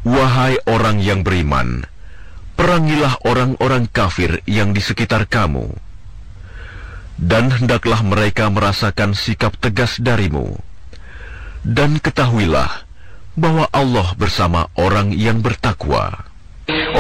Wahai orang yang beriman, perangilah orang-orang kafir yang di sekitar kamu, dan hendaklah mereka merasakan sikap tegas darimu. Dan ketahuilah bahwa Allah bersama orang yang bertakwa.